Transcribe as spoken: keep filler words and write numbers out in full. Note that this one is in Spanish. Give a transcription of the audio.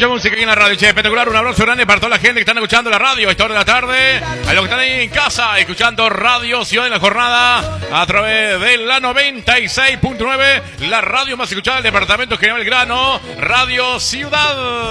mucha música aquí en la radio, che, espectacular. Un abrazo grande para toda la gente que están escuchando la radio a esta hora de la tarde. A los que están ahí en casa escuchando Radio Ciudad en la jornada a través de la noventa y seis punto nueve, la radio más escuchada del departamento General Belgrano, Radio Ciudad.